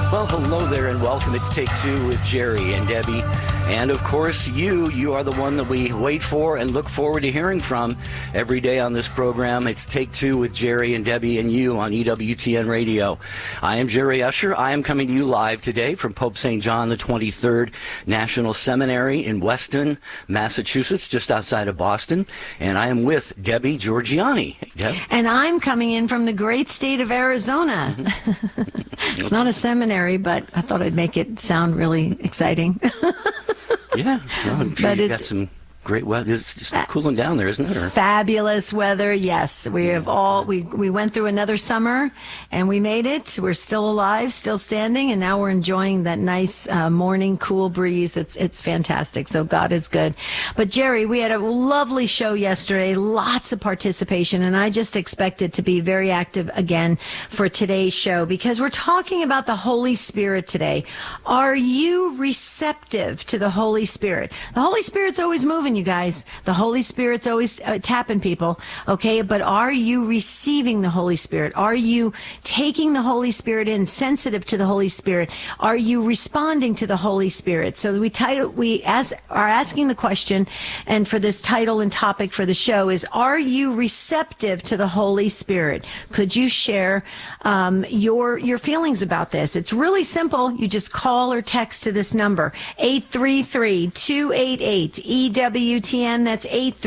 Well, hello there and welcome. It's Take Two with Jerry and Debbie. And of course, you are the one that we wait for and look forward to hearing from every day on this program. It's Take Two with Jerry and Debbie and you on EWTN Radio. I am Jerry Usher. I am coming to you live today from Pope St. John the 23rd National Seminary in Weston, Massachusetts, just outside of Boston. And I am with Debbie Georgianni. Hey, Deb. And I'm coming in from the great state of Arizona. It's not a seminary, but I thought I'd make it sound really exciting. Yeah, well, I'm sure you've got some great weather. It's just cooling down there, isn't it? Or? Fabulous weather, yes. We have we went through another summer, and we made it. We're still alive, still standing, and now we're enjoying that nice morning cool breeze. It's fantastic. So God is good. But Jerry, we had a lovely show yesterday, lots of participation, and I just expect it to be very active again for today's show because we're talking about the Holy Spirit today. Are you receptive to the Holy Spirit? The Holy Spirit's always moving, you guys. The Holy Spirit's always tapping people, okay? But are you receiving the Holy Spirit? Are you taking the Holy Spirit in, sensitive to the Holy Spirit? Are you responding to the Holy Spirit? So we are asking the question, and for this title and topic for the show is, are you receptive to the Holy Spirit? Could you share your feelings about this? It's really simple. You just call or text to this number, 833-288-EWTN. That's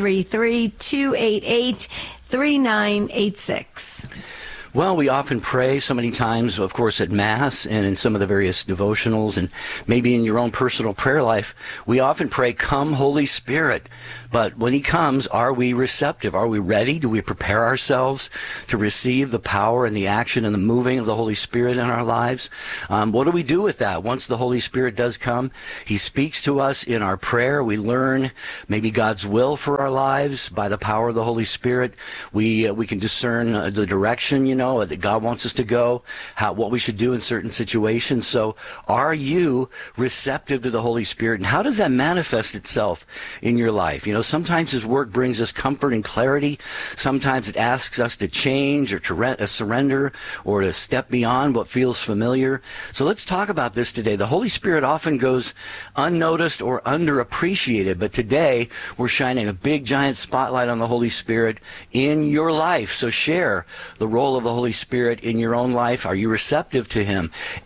833-288-3986. Well, we often pray so many times, of course, at Mass and in some of the various devotionals and maybe in your own personal prayer life. We often pray, "Come, Holy Spirit." But when he comes, are we receptive? Are we ready? Do we prepare ourselves to receive the power and the action and the moving of the Holy Spirit in our lives? What do we do with that? Once the Holy Spirit does come, he speaks to us in our prayer. We learn maybe God's will for our lives by the power of the Holy Spirit. We can discern the direction, that God wants us to go, what we should do in certain situations. So are you receptive to the Holy Spirit? And how does that manifest itself in your life? Sometimes his work brings us comfort and clarity. Sometimes it asks us to change or to surrender or to step beyond what feels familiar. So let's talk about this today. The Holy Spirit often goes unnoticed or underappreciated, but today we're shining a big giant spotlight on the Holy Spirit in your life. So share the role of the Holy Spirit in your own life. Are you receptive to him?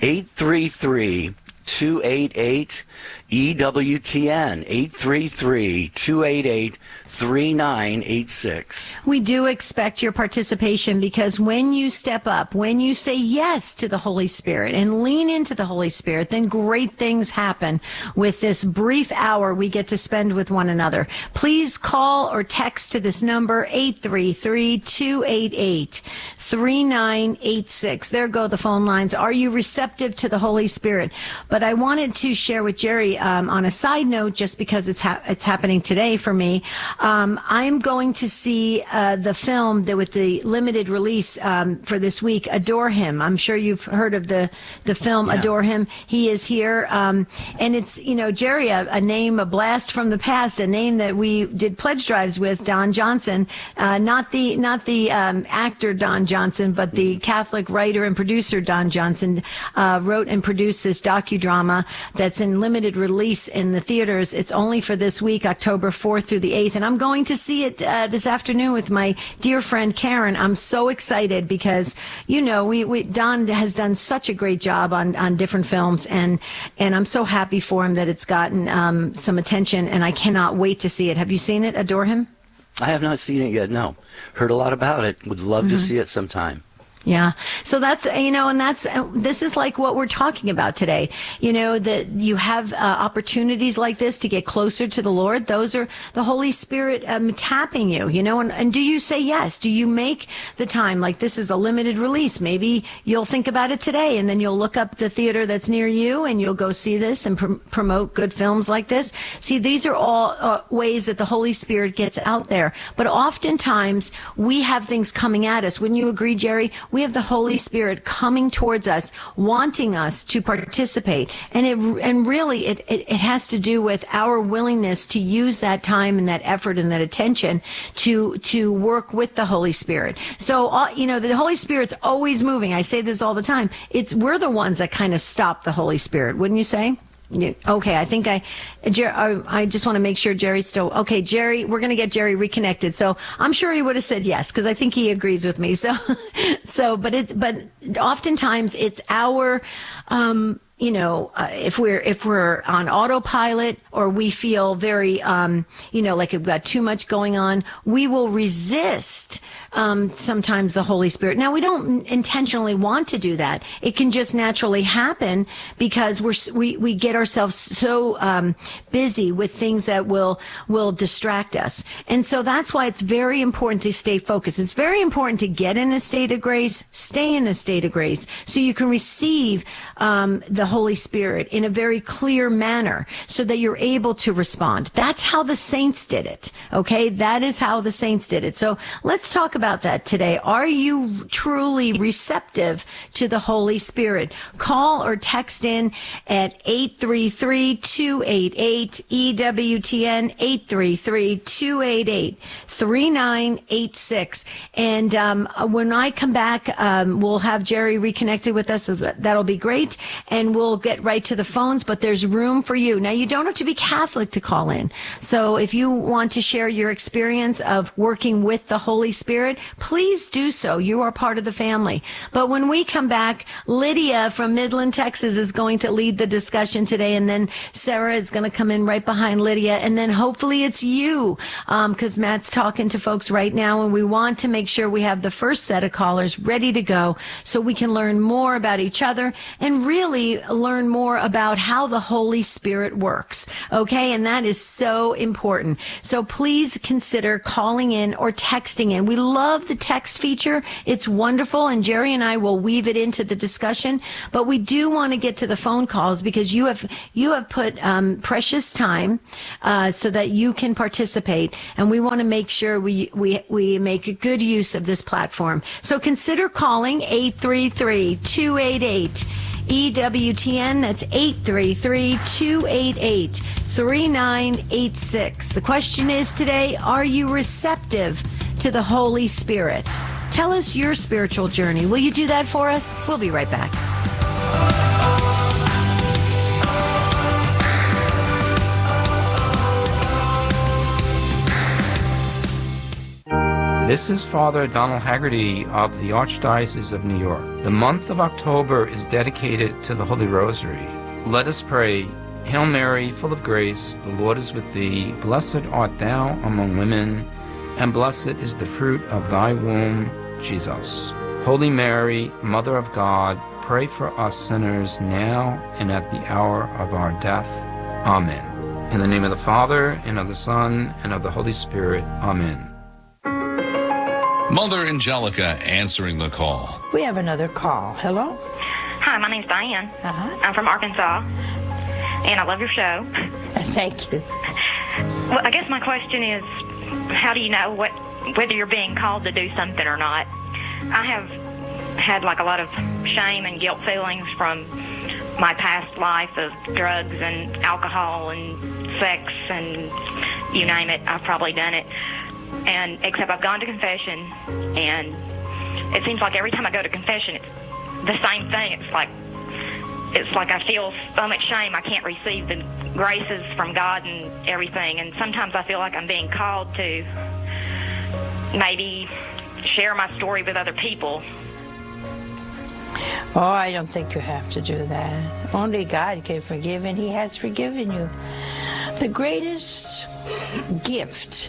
833-288-EWTN, 833-288-3986. We do expect your participation because when you step up, when you say yes to the Holy Spirit and lean into the Holy Spirit, then great things happen with this brief hour we get to spend with one another. Please call or text to this number, 833-288-3986. There go the phone lines. Are you receptive to the Holy Spirit? But I wanted to share with Jerry on a side note, just because it's happening today for me. I'm going to see the film with the limited release for this week, Adore Him. I'm sure you've heard of the film Adore Him. He is here, and it's Jerry, a name, a blast from the past, a name that we did pledge drives with, Don Johnson, not the actor Don Johnson, but the Catholic writer and producer Don Johnson wrote and produced this docudrama that's in limited release in the theaters. It's only for this week, October 4th through the 8th, and I'm going to see it this afternoon with my dear friend Karen. I'm so excited because Don has done such a great job on different films, and I'm so happy for him that it's gotten some attention, and I cannot wait to see it. Have you seen it, Adore Him? I have not seen it yet, no. Heard a lot about it. Would love to see it sometime. Yeah. So that's, this is like what we're talking about today. That you have opportunities like this to get closer to the Lord. Those are the Holy Spirit tapping you, and do you say yes? Do you make the time? Like, this is a limited release. Maybe you'll think about it today, and then you'll look up the theater that's near you and you'll go see this and promote good films like this. See, these are all ways that the Holy Spirit gets out there. But oftentimes we have things coming at us. Wouldn't you agree, Jerry? We have the Holy Spirit coming towards us, wanting us to participate. And really it has to do with our willingness to use that time and that effort and that attention to work with the Holy Spirit. So, the Holy Spirit's always moving. I say this all the time. We're the ones that kind of stop the Holy Spirit, wouldn't you say? Yeah, okay, I think I just want to make sure Jerry's still okay. Jerry, we're going to get Jerry reconnected. So I'm sure he would have said yes because I think he agrees with me. But oftentimes it's our if we're on autopilot or we feel very, like we've got too much going on, we will resist sometimes the Holy Spirit. Now, we don't intentionally want to do that. It can just naturally happen because we get ourselves so busy with things that will distract us. And so that's why it's very important to stay focused. It's very important to get in a state of grace, stay in a state of grace, so you can receive the Holy Spirit in a very clear manner so that you're able to respond. That's how the saints did it. Okay? That is how the saints did it. So let's talk about that today. Are you truly receptive to the Holy Spirit? Call or text in at 833-288-EWTN, 833-288-3986. And when I come back, we'll have Jerry reconnected with us. So that'll be great. And we'll get right to the phones, but there's room for you. Now, you don't have to be Catholic to call in. So if you want to share your experience of working with the Holy Spirit, please do so. You are part of the family. But when we come back, Lydia from Midland, Texas is going to lead the discussion today, and then Sarah is going to come in right behind Lydia, and then hopefully it's you, because Matt's talking to folks right now, and we want to make sure we have the first set of callers ready to go so we can learn more about each other and really learn more about how the Holy Spirit works. Okay? And that is so important. So please consider calling in or texting in. We love the text feature. It's wonderful. And Jerry and I will weave it into the discussion. But we do want to get to the phone calls because you have put precious time so that you can participate. And we want to make sure we make a good use of this platform. So consider calling 833-288 EWTN. That's 833-288-3986. The question is today, are you receptive to the Holy Spirit? Tell us your spiritual journey. Will you do that for us? We'll be right back. This is Father Donald Haggerty of the Archdiocese of New York. The month of October is dedicated to the Holy Rosary. Let us pray. Hail Mary, full of grace, the Lord is with thee. Blessed art thou among women, and blessed is the fruit of thy womb, Jesus. Holy Mary, Mother of God, pray for us sinners now and at the hour of our death. Amen. In the name of the Father, and of the Son, and of the Holy Spirit. Amen. Mother Angelica answering the call. We have another call. Hello? Hi, my name's Diane. I'm from Arkansas, and I love your show. Thank you. Well, I guess my question is, how do you know whether you're being called to do something or not? I have had a lot of shame and guilt feelings from my past life of drugs and alcohol and sex and you name it, I've probably done it. And except I've gone to confession, and it seems like every time I go to confession, it's the same thing. It's like I feel so much shame I can't receive the graces from God and everything. And sometimes I feel like I'm being called to maybe share my story with other people. Oh, I don't think you have to do that. Only God can forgive, and He has forgiven you. The greatest gift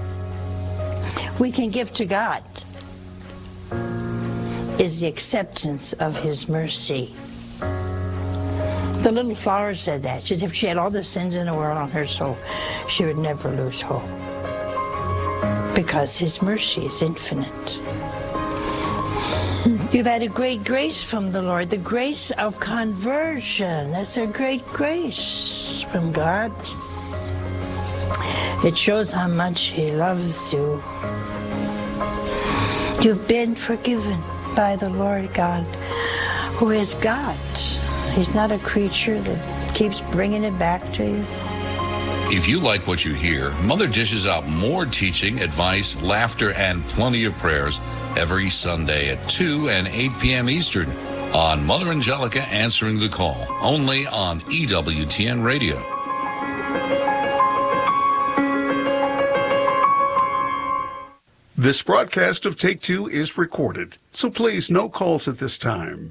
we can give to God is the acceptance of His mercy. The little flower said that. She said if she had all the sins in the world on her soul, she would never lose hope. Because His mercy is infinite. You've had a great grace from the Lord, the grace of conversion. That's a great grace from God. It shows how much He loves you. You've been forgiven by the Lord God, who is God. He's not a creature that keeps bringing it back to you. If you like what you hear, Mother dishes out more teaching, advice, laughter, and plenty of prayers every Sunday at 2 and 8 p.m. Eastern on Mother Angelica Answering the Call, only on EWTN Radio. This broadcast of Take Two is recorded, so please no calls at this time.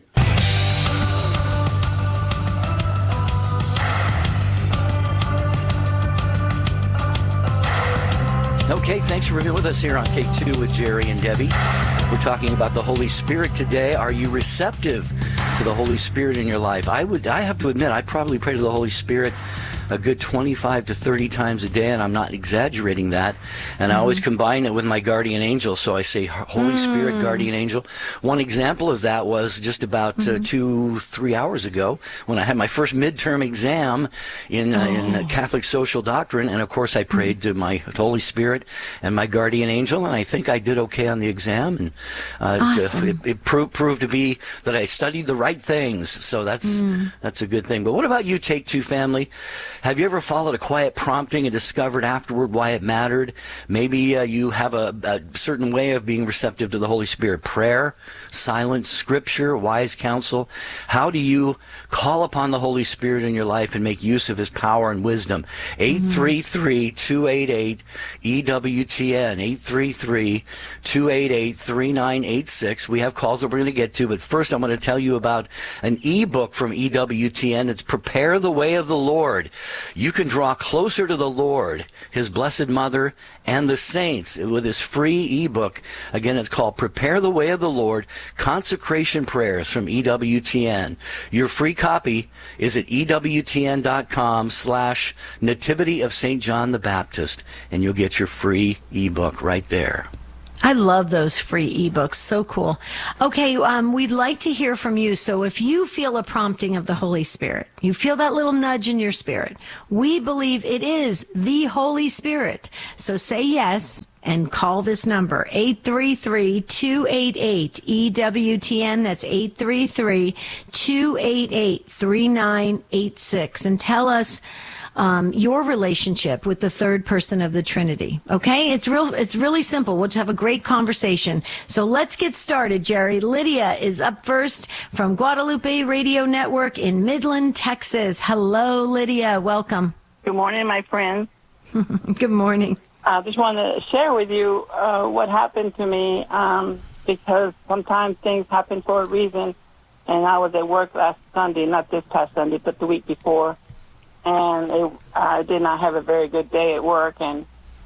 Okay, thanks for being with us here on Take Two with Jerry and Debbie. We're talking about the Holy Spirit today. Are you receptive to the Holy Spirit in your life? I have to admit, I probably pray to the Holy Spirit a good 25 to 30 times a day, and I'm not exaggerating that. And I always combine it with my guardian angel, so I say Holy Spirit, guardian angel. One example of that was just about 2-3 hours ago when I had my first midterm exam in Catholic social doctrine, and of course I prayed to my Holy Spirit and my guardian angel, and I think I did okay on the exam, and Awesome. it proved to be that I studied the right things, so that's a good thing. But what about you, Take Two family? Have you ever followed a quiet prompting and discovered afterward why it mattered? Maybe you have a certain way of being receptive to the Holy Spirit. Prayer, silence, scripture, wise counsel. How do you call upon the Holy Spirit in your life and make use of his power and wisdom? 833-288-EWTN, 833-288-3986. We have calls that we're going to get to, but first I'm going to tell you about an ebook from EWTN. It's Prepare the Way of the Lord. You can draw closer to the Lord, his Blessed Mother, and the saints with this free ebook. Again, it's called Prepare the Way of the Lord, Consecration Prayers from EWTN. Your free copy is at EWTN.com/Nativity of St. John the Baptist, and you'll get your free ebook right there. I love those free ebooks. So cool. Okay, we'd like to hear from you. So if you feel a prompting of the Holy Spirit, you feel that little nudge in your spirit, we believe it is the Holy Spirit. So say yes and call this number, 833-288-EWTN. That's 833-288-3986. And tell us your relationship with the third person of the Trinity. Okay? It's really simple. We'll just have a great conversation. So let's get started, Jerry. Lydia is up first from Guadalupe Radio Network in Midland, Texas. Hello, Lydia. Welcome. Good morning, my friends. Good morning. I just want to share with you what happened to me because sometimes things happen for a reason. And I was at work last Sunday, not this past Sunday, but the week before. And I did not have a very good day at work, and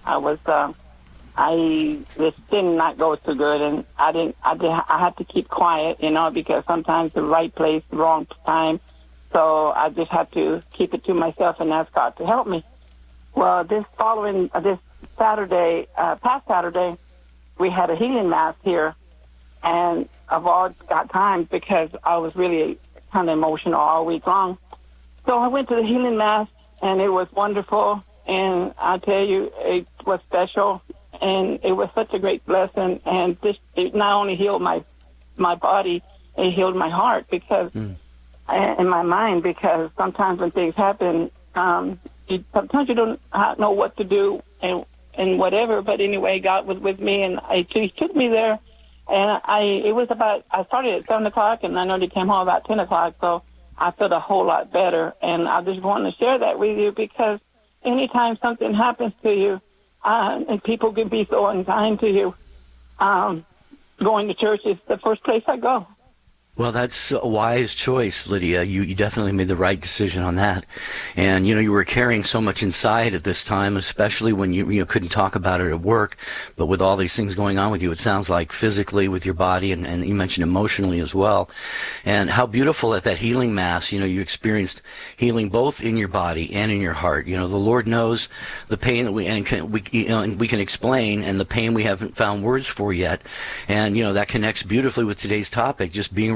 this did not go too good, and I had to keep quiet, because sometimes the right place, the wrong time. So I just had to keep it to myself and ask God to help me. Well, this Saturday, past Saturday, we had a healing mass here, and of all times, because I was really kind of emotional all week long. So I went to the healing mass, and it was wonderful, and I tell you, it was special, and it was such a great blessing, and it not only healed my body, it healed my heart, because, in my mind, because sometimes when things happen, sometimes you don't know what to do, and whatever, but anyway, God was with me, and He took me there, and I started at 7 o'clock, and I know they came home about 10 o'clock, so I felt a whole lot better, and I just want to share that with you because anytime something happens to you, and people can be so unkind to you, going to church is the first place I go. Well, that's a wise choice, Lydia. You definitely made the right decision on that. And, you were carrying so much inside at this time, especially when you couldn't talk about it at work. But with all these things going on with you, it sounds like physically with your body and you mentioned emotionally as well. And how beautiful at that healing mass, you experienced healing both in your body and in your heart. The Lord knows the pain that we can explain and the pain we haven't found words for yet. And, that connects beautifully with today's topic, just being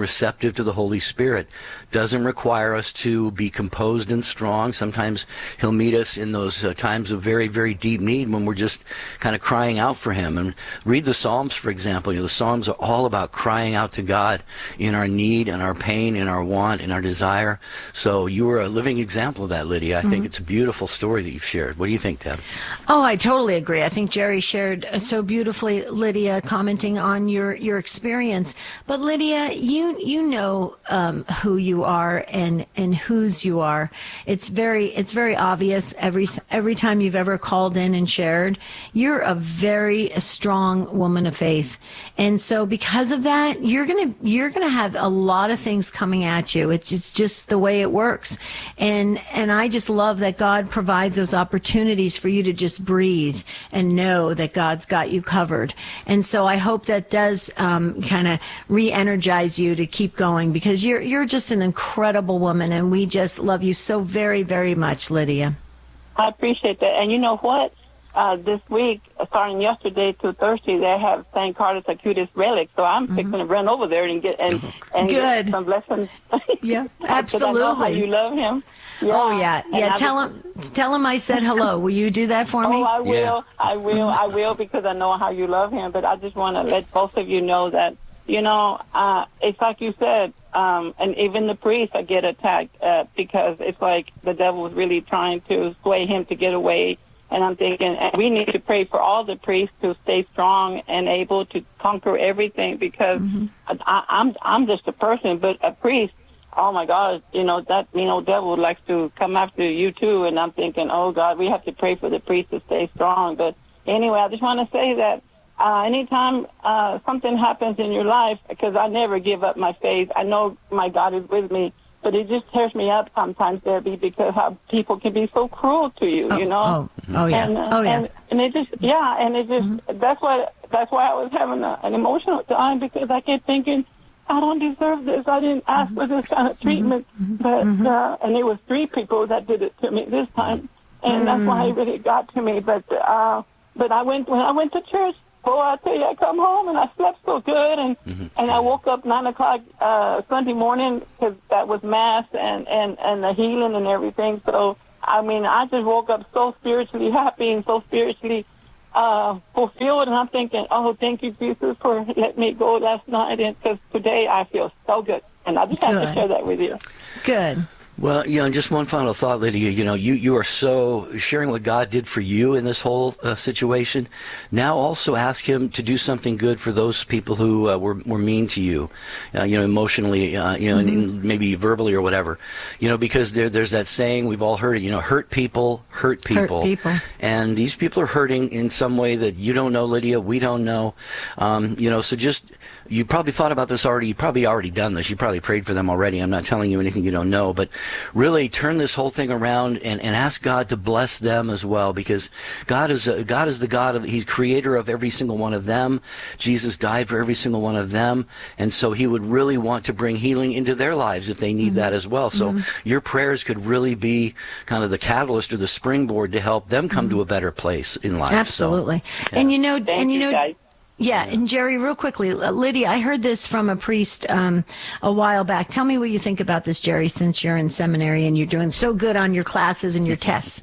receptive to the Holy Spirit doesn't require us to be composed and strong. Sometimes he'll meet us in those times of very, very deep need when we're just kind of crying out for him. And read the Psalms, for example. The Psalms are all about crying out to God in our need and our pain and our want and our desire. So you were a living example of that, Lydia. I think it's a beautiful story that you've shared. What do you think, Deb? Oh, I totally agree. I think Jerry shared so beautifully, Lydia, commenting on your experience. But Lydia, you know who you are and whose you are. It's very obvious every time you've ever called in and shared. You're a very strong woman of faith, and so because of that, you're gonna have a lot of things coming at you. It's just the way it works, and I just love that God provides those opportunities for you to just breathe and know that God's got you covered. And so I hope that does kind of re-energize you to keep going, because you're just an incredible woman, and we just love you so very, very much, Lydia. I appreciate that. And you know what? This week, starting yesterday to Thursday, they have St. Carlos Acutis relic. So I'm fixing to run over there and get get some blessings. Yeah, absolutely. I know how you love him. Yeah. Oh yeah. Tell him I said hello. Will you do that for me? Oh, I will. Yeah. I will, because I know how you love him. But I just want to let both of you know that, it's like you said, and even the priest get attacked because it's like the devil is really trying to sway him to get away. And I'm thinking, and we need to pray for all the priests to stay strong and able to conquer everything, because I'm just a person, but a priest, oh my God, that devil likes to come after you too. And I'm thinking, oh God, we have to pray for the priests to stay strong. But anyway, I just want to say that anytime something happens in your life, because I never give up my faith, I know my God is with me. But it just tears me up sometimes, Debbie, because how people can be so cruel to you, Oh yeah. And it just, that's why I was having an emotional time, because I kept thinking, I don't deserve this. I didn't ask for this kind of treatment. But and it was 3 people that did it to me this time, and that's why it really got to me. But when I went to church, boy, I tell you, I come home and I slept so good, and I woke up 9 o'clock Sunday morning, because that was Mass and the healing and everything. So, I mean, I just woke up so spiritually happy and so spiritually fulfilled, and I'm thinking, oh, thank you, Jesus, for letting me go last night, and because today I feel so good, and I just have to share that with you. Good. Well, just one final thought, Lydia. You are so sharing what God did for you in this whole situation. Now also ask him to do something good for those people who were mean to you, emotionally, and maybe verbally or whatever. Because there's that saying, we've all heard it, hurt people hurt people. Hurt people. And these people are hurting in some way that you don't know, Lydia, we don't know. So just, you probably thought about this already. You probably already done this. You probably prayed for them already. I'm not telling you anything you don't know, but really turn this whole thing around and ask God to bless them as well, because God is the God he's creator of every single one of them. Jesus died for every single one of them, and so he would really want to bring healing into their lives if they need that as well. So your prayers could really be kind of the catalyst or the springboard to help them come to a better place in life. Absolutely. So, yeah. And you know, guys. Yeah, and Jerry, real quickly, Lydia, I heard this from a priest a while back. Tell me what you think about this, Jerry, since you're in seminary and you're doing so good on your classes and your tests.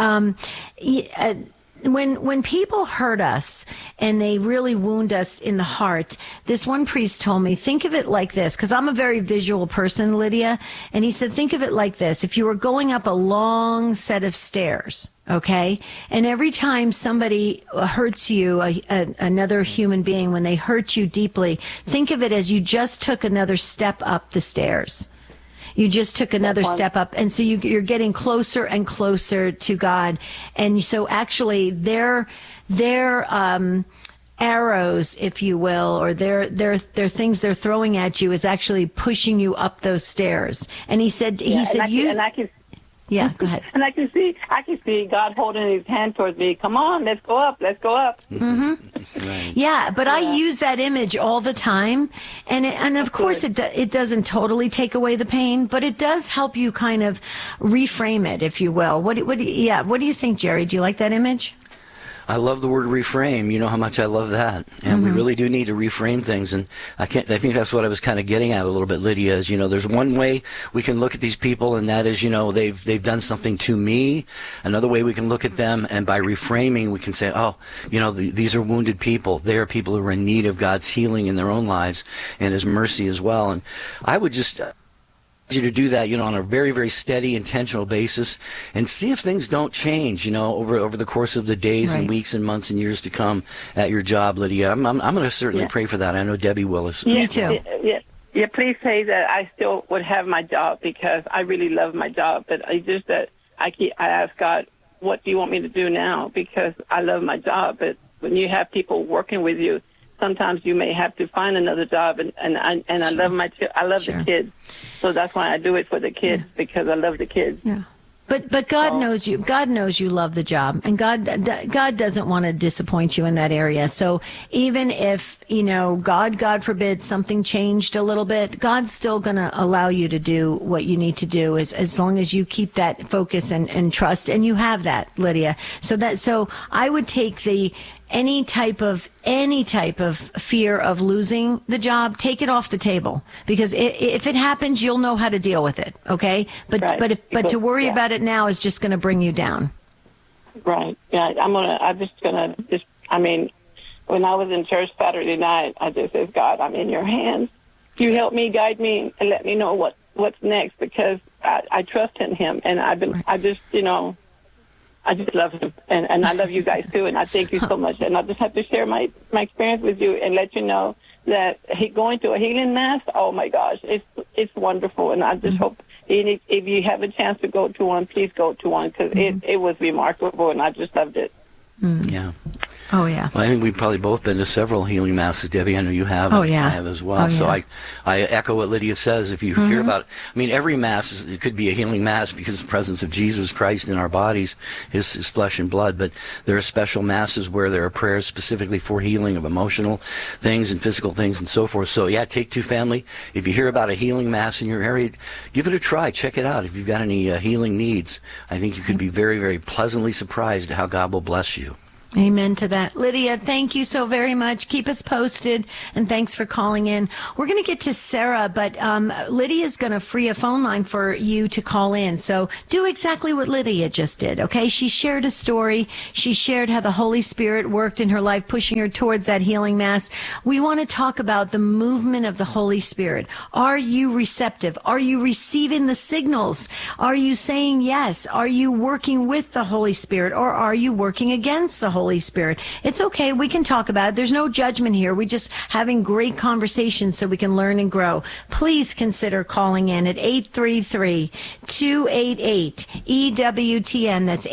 When people hurt us and they really wound us in the heart, this one priest told me, think of it like this, because I'm a very visual person, Lydia, and he said, think of it like this. If you were going up a long set of stairs, okay, and every time somebody hurts you, another human being, when they hurt you deeply, think of it as you just took another step up the stairs. You just took another step up, and so you're getting closer and closer to God. And so actually their arrows, if you will, or their things they're throwing at you is actually pushing you up those stairs. And he said, yeah, go ahead. And I can see God holding his hand towards me. Come on, let's go up. Right. Yeah, but I use that image all the time, and of course it doesn't totally take away the pain, but it does help you kind of reframe it, if you will. What do you think, Jerry? Do you like that image? I love the word reframe. You know how much I love that. And we really do need to reframe things. And I think that's what I was kind of getting at a little bit, Lydia, is, there's one way we can look at these people, and that is, they've done something to me. Another way we can look at them, and by reframing, we can say, these are wounded people. They are people who are in need of God's healing in their own lives and His mercy as well. And I would just you to do that, on a very, very steady, intentional basis, and see if things don't change, over the course of the days and weeks and months and years to come at your job, Lydia. I'm going to certainly pray for that. I know Debbie will. Me too. Yeah, please say that I still would have my job, because I really love my job. But I just that I ask God, what do you want me to do now? Because I love my job. But when you have people working with you, sometimes you may have to find another job, and I love the kids, so that's why I do it for the kids, because I love the kids. Yeah. But God knows you. God knows you love the job, and God doesn't want to disappoint you in that area. So even if God forbid, something changed a little bit, God's still going to allow you to do what you need to do, as long as you keep that focus and trust, and you have that, Lydia. So I would take any type of fear of losing the job, take it off the table, because if it happens, you'll know how to deal with it. Okay. But to worry about it now is just going to bring you down. Right. Yeah. When I was in church Saturday night, I just said, God, I'm in your hands. You help me, guide me, and let me know what's next, because I trust in Him, and I just love Him, and I love you guys too, and I thank you so much. And I just have to share my experience with you and let you know that going to a healing mass, oh my gosh, it's wonderful. And I just hope if you have a chance to go to one, please go to one, because it was remarkable, and I just loved it. Yeah. Oh, yeah. Well, I think we've probably both been to several healing masses, Debbie. I know you have. Oh, yeah. I have as well. So I echo what Lydia says. If you hear about, every mass, it could be a healing mass because of the presence of Jesus Christ in our bodies, his flesh and blood. But there are special masses where there are prayers specifically for healing of emotional things and physical things and so forth. So, Take Two family. If you hear about a healing mass in your area, give it a try. Check it out. If you've got any healing needs, I think you could be very, very pleasantly surprised at how God will bless you. Amen to that. Lydia, thank you so very much. Keep us posted, and thanks for calling in. We're going to get to Sarah, but Lydia's going to free a phone line for you to call in. So do exactly what Lydia just did, okay? She shared a story. She shared how the Holy Spirit worked in her life, pushing her towards that healing mass. We want to talk about the movement of the Holy Spirit. Are you receptive? Are you receiving the signals? Are you saying yes? Are you working with the Holy Spirit, or are you working against the Holy Spirit? It's okay. We can talk about it. There's no judgment here. We're just having great conversations so we can learn and grow. Please consider calling in at 833-288-EWTN. That's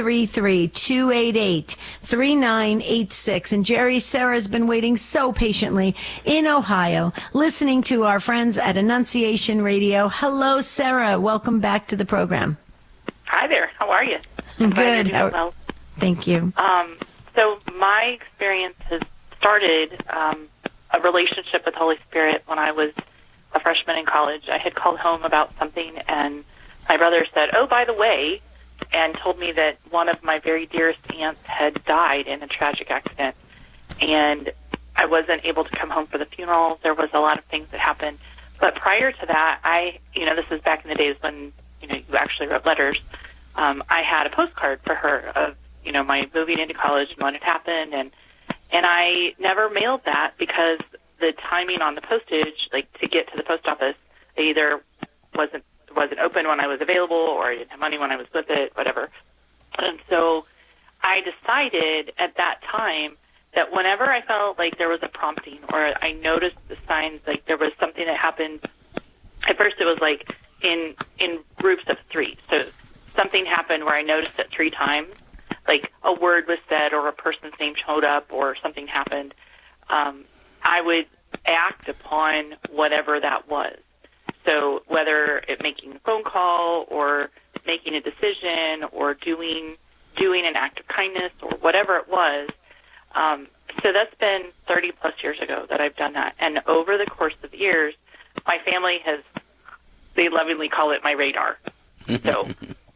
833-288-3986. And Sarah's been waiting so patiently in Ohio, listening to our friends at Annunciation Radio. Hello, Sarah. Welcome back to the program. Hi there. How are you? Good. Well. Thank you. So my experience has started a relationship with the Holy Spirit when I was a freshman in college. I had called home about something, and my brother said, "Oh, by the way," and told me that one of my very dearest aunts had died in a tragic accident. And I wasn't able to come home for the funeral. There was a lot of things that happened. But prior to that, this is back in the days when, you actually wrote letters. I had a postcard for her of, my moving into college and what had happened, and I never mailed that because the timing on the postage, like to get to the post office, it either wasn't open when I was available, or I didn't have money when I was with it, whatever. And so I decided at that time that whenever I felt like there was a prompting, or I noticed the signs, like there was something that happened, at first it was like in groups of 3. So something happened where I noticed it 3 times, like a word was said or a person's name showed up or something happened. I would act upon whatever that was. So whether it making a phone call or making a decision or doing an act of kindness or whatever it was. So that's been 30-plus years ago that I've done that. And over the course of years, my family they lovingly call it my radar. So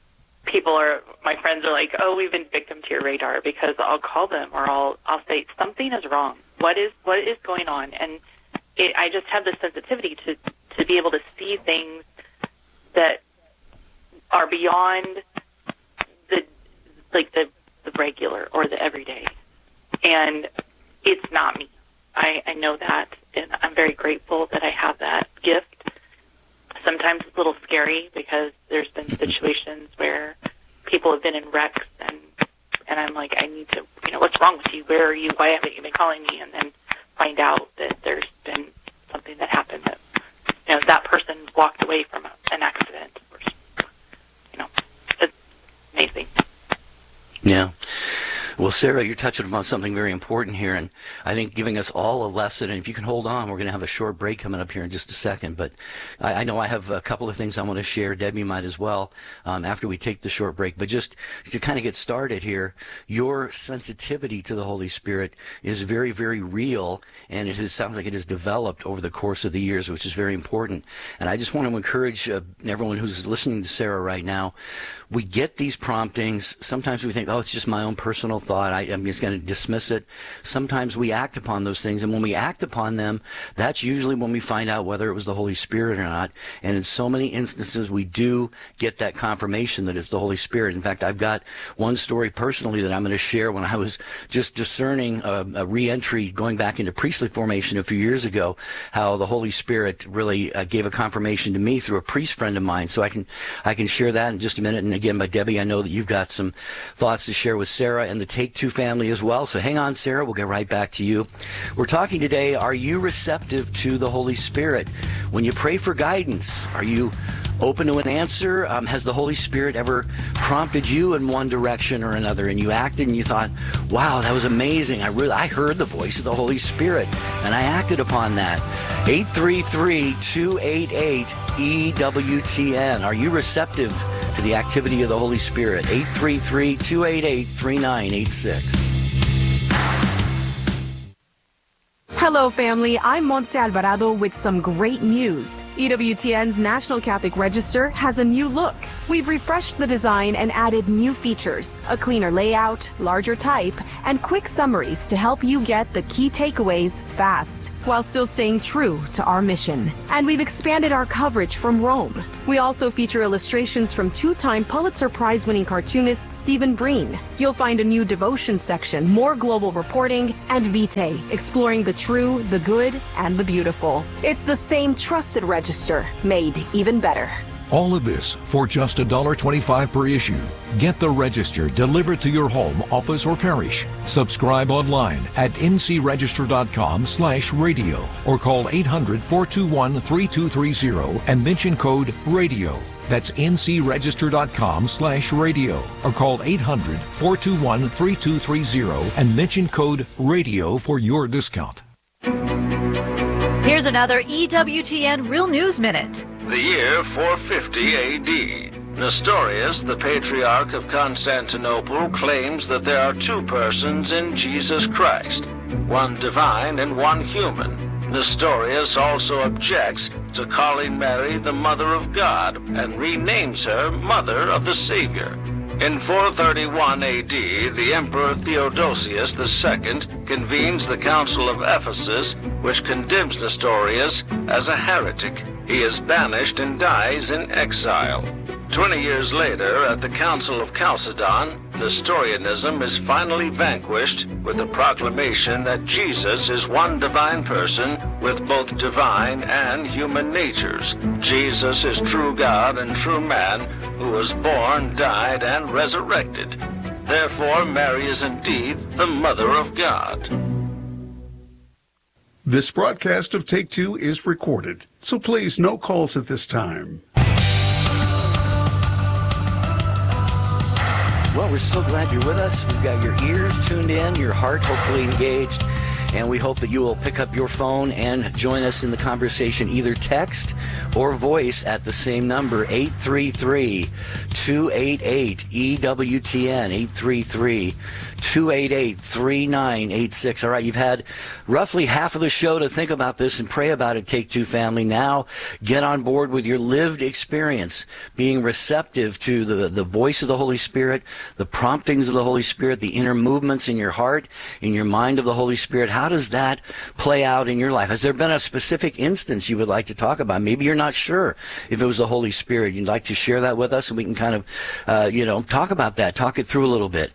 my friends are like, oh, we've been victim to your radar, because I'll call them or I'll say something is wrong. What is going on? And I just have this sensitivity to be able to see things that are beyond the regular or the everyday. And it's not me. I know that, and I'm very grateful that I have that gift. Sometimes it's a little scary because there's been situations where people have been in wrecks, and I'm like, I need to, what's wrong with you? Where are you? Why haven't you been calling me? And then find out that there's been something that happened that, that person walked away from an accident. It's amazing. Yeah. Well, Sarah, you're touching upon something very important here, and I think giving us all a lesson. And if you can hold on, we're going to have a short break coming up here in just a second. But I know I have a couple of things I want to share. Debbie might as well after we take the short break. But just to kind of get started here, your sensitivity to the Holy Spirit is very, very real, and sounds like it has developed over the course of the years, which is very important. And I just want to encourage everyone who's listening to Sarah right now. We get these promptings. Sometimes we think, oh, it's just my own personal thought. I'm just going to dismiss it. Sometimes we act upon those things, and when we act upon them, that's usually when we find out whether it was the Holy Spirit or not. And in so many instances, we do get that confirmation that it's the Holy Spirit. In fact, I've got one story personally that I'm going to share when I was just discerning a re-entry going back into priestly formation a few years ago, how the Holy Spirit really gave a confirmation to me through a priest friend of mine. So I can share that in just a minute. And again, by Debbie, I know that you've got some thoughts to share with Sarah and the Take Two family as well. So hang on, Sarah. We'll get right back to you. We're talking today, are you receptive to the Holy Spirit? When you pray for guidance, are you open to an answer? Has the Holy Spirit ever prompted you in one direction or another, and you acted and you thought, wow, that was amazing. I heard the voice of the Holy Spirit, and I acted upon that. 833-288-EWTN. Are you receptive to the activity of the Holy Spirit? 833-288-3986. Hello, family. I'm Montse Alvarado with some great news. EWTN's National Catholic Register has a new look. We've refreshed the design and added new features, a cleaner layout, larger type, and quick summaries to help you get the key takeaways fast, while still staying true to our mission. And we've expanded our coverage from Rome. We also feature illustrations from two-time Pulitzer Prize-winning cartoonist Stephen Breen. You'll find a new devotion section, more global reporting, and Vitae, exploring the true, the good, and the beautiful. It's the same trusted register, made even better. All of this for just $1.25 per issue. Get the register delivered to your home, office, or parish. Subscribe online at ncregister.com/radio or call 800-421-3230 and mention code RADIO. That's ncregister.com/radio or call 800-421-3230 and mention code RADIO for your discount. Here's another EWTN Real News Minute. The year 450 A.D. Nestorius, the Patriarch of Constantinople, claims that there are two persons in Jesus Christ, one divine and one human. Nestorius also objects to calling Mary the Mother of God and renames her Mother of the Savior. In 431 A.D., the Emperor Theodosius II convenes the Council of Ephesus, which condemns Nestorius as a heretic. He is banished and dies in exile. 20 years later, at the Council of Chalcedon, Nestorianism is finally vanquished with the proclamation that Jesus is one divine person with both divine and human natures. Jesus is true God and true man who was born, died, and resurrected. Therefore, Mary is indeed the Mother of God. This broadcast of Take Two is recorded, so please no calls at this time. Well, we're so glad you're with us. We've got your ears tuned in, your heart hopefully engaged. And we hope that you will pick up your phone and join us in the conversation, either text or voice at the same number, 833-288-EWTN, 833-288-3986. All right, you've had roughly half of the show to think about this and pray about it, Take Two family. Now get on board with your lived experience, being receptive to the voice of the Holy Spirit, the promptings of the Holy Spirit, the inner movements in your heart, in your mind of the Holy Spirit. How does that play out in your life? Has there been a specific instance you would like to talk about? Maybe you're not sure if it was the Holy Spirit. You'd like to share that with us, and we can kind of, talk about that, talk it through a little bit.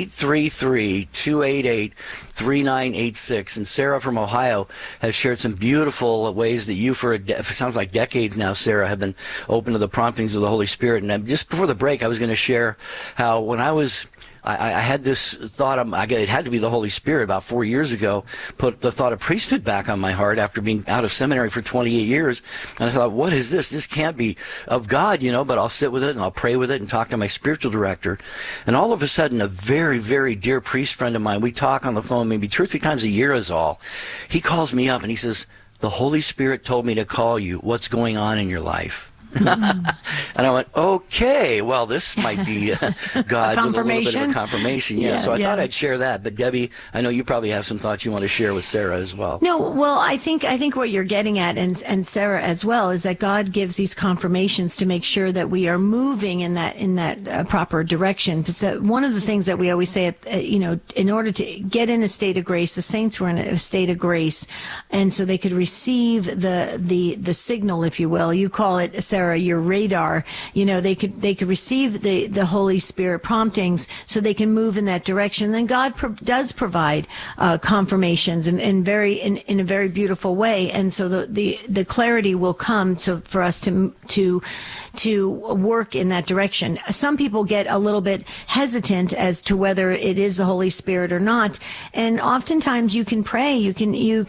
833-288-3986. And Sarah from Ohio has shared some beautiful ways that you, it sounds like decades now, Sarah, have been open to the promptings of the Holy Spirit. And just before the break, I was going to share how when I had this thought, it had to be the Holy Spirit about 4 years ago, put the thought of priesthood back on my heart after being out of seminary for 28 years. And I thought, what is this? This can't be of God, but I'll sit with it and I'll pray with it and talk to my spiritual director. And all of a sudden, a very, very dear priest friend of mine, we talk on the phone maybe 2 or 3 times a year is all. He calls me up and he says, the Holy Spirit told me to call you. What's going on in your life? And I went, okay, well, this might be God with a little bit of a confirmation. Yeah, so I thought I'd share that. But Debbie, I know you probably have some thoughts you want to share with Sarah as well. No, well, I think what you're getting at, and Sarah as well, is that God gives these confirmations to make sure that we are moving in that proper direction. So one of the things that we always say, in order to get in a state of grace, the saints were in a state of grace, and so they could receive the signal, if you will. You call it, Sarah, your radar. They could receive the Holy Spirit promptings so they can move in that direction. Then God does provide confirmations in a very beautiful way, and so the clarity will come for us to work in that direction. Some people get a little bit hesitant as to whether it is the Holy Spirit or not, and oftentimes you can pray. You'll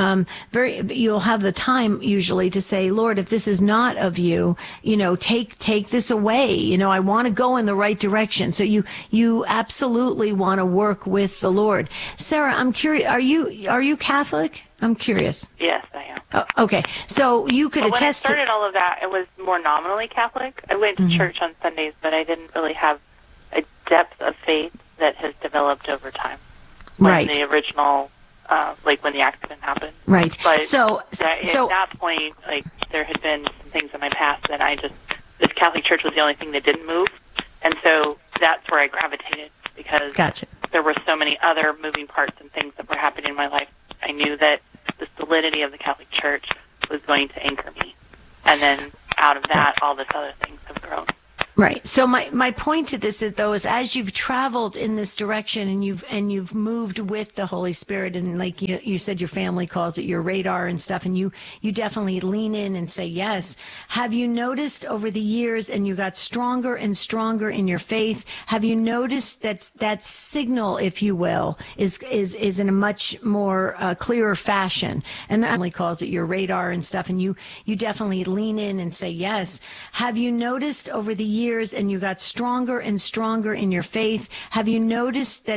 have the time usually to say, Lord, if this is not of you, take this away. I want to go in the right direction. So you absolutely want to work with the Lord. Sarah, I'm curious. Are you Catholic? I'm curious. Yes, I am. Oh, okay, so you could attest. When I started all of that, it was more nominally Catholic. I went to church on Sundays, but I didn't really have a depth of faith that has developed over time. Right. Like the original, when the accident happened. Right. But at that point, there had been some things in my past that the Catholic Church was the only thing that didn't move, and so that's where I gravitated because there were so many other moving parts and things that were happening in my life. I knew that the solidity of the Catholic Church was going to anchor me, and then out of that, all this other things have grown. Right. So my point to this is, though, is as you've traveled in this direction and you've moved with the Holy Spirit, and like you said, your family calls it your radar and stuff, and you definitely lean in and say yes. Have you noticed over the years, and you got stronger and stronger in your faith, have you noticed that signal, if you will, is in a much more clearer fashion? And the family calls it your radar and stuff, and you definitely lean in and say yes. Have you noticed over the years, and you got stronger and stronger in your faith, have you noticed that